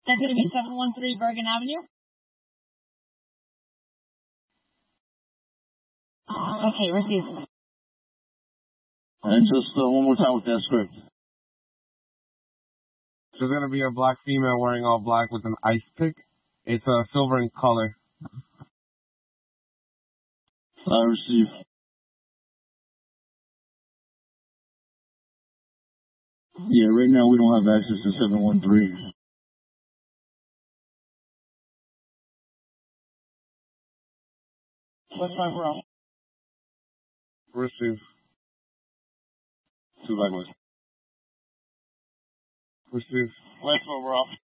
That's going to be 713 Bergen Avenue. Okay, received. And just one more time with that script. There's going to be a black female wearing all black with an ice pick. It's silver in color. I receive. Yeah, right now we don't have access to 713. What's my bro? Receive. 2 likewise. Receive. What's my bro?